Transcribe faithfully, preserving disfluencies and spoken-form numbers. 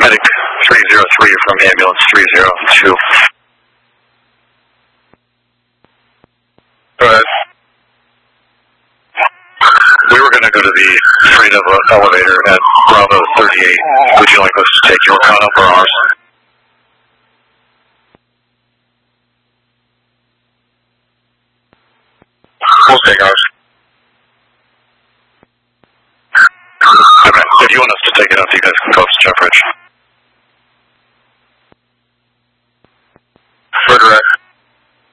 Medic three zero three from ambulance three zero two. Go ahead. We were going to go to the freight elevator at Bravo thirty-eight. Would you like us to take your car up or ours? We'll take ours. Okay. If you want us to take it up, you guys can go to Jeff Ridge.